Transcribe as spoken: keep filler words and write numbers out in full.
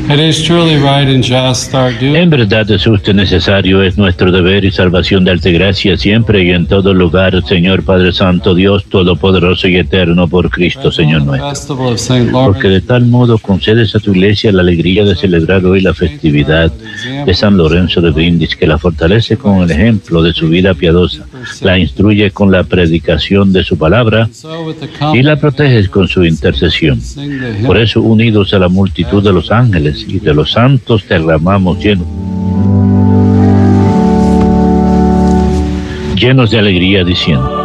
It is truly right and just, our duty. En verdad es justo y necesario, es nuestro deber y salvación darte gracias siempre y en todo lugar, Señor Padre Santo, Dios Todopoderoso y Eterno, por Cristo, Señor nuestro. Porque de tal modo concedes a tu Iglesia la alegría de celebrar hoy la festividad de San Lorenzo de Brindis, que la fortalece con el ejemplo de su vida piadosa, la instruye con la predicación de su palabra y la proteges con su intercesión. Por eso, unidos a la multitud de los ángeles y de los santos, te aclamamos llenos, llenos de alegría, diciendo: